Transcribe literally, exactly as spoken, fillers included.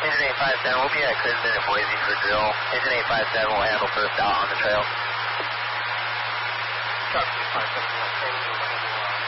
Engine eight five seven, we'll be at Crimson and Boise for drill. Engine eight five seven will handle first out on the trail. Truck eight five seven, training,